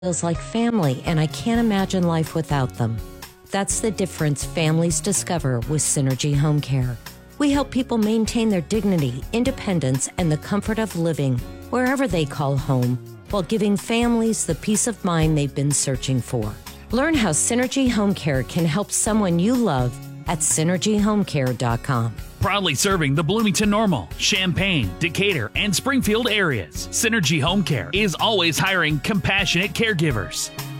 feels like family, and I can't imagine life without them. That's the difference families discover with Synergy Home Care. We help people maintain their dignity, independence, and the comfort of living wherever they call home, while giving families the peace of mind they've been searching for. Learn how Synergy Home Care can help someone you love at synergyhomecare.com. Proudly serving the Bloomington Normal, Champaign, Decatur, and Springfield areas, Synergy Home Care is always hiring compassionate caregivers.